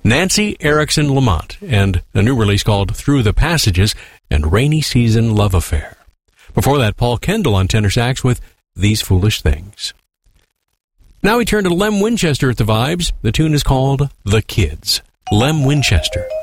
Nancy Erickson Lamont, and a new release called Through the Passages and Rainy Season Love Affair. Before that, Paul Kendall on tenor sax with These Foolish Things. Now we turn to Lem Winchester at the Vibes. The tune is called The Kids. Lem Winchester.